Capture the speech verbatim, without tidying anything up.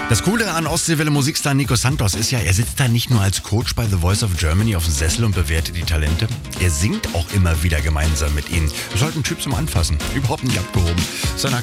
Das Coole an Ostseewelle-Musikstar Nico Santos ist ja, er sitzt da nicht nur als Coach bei The Voice of Germany auf dem Sessel und bewertet die Talente. Er singt auch immer wieder gemeinsam mit ihnen. Ist halt ein Typ zum Anfassen. Überhaupt nicht abgehoben. Seine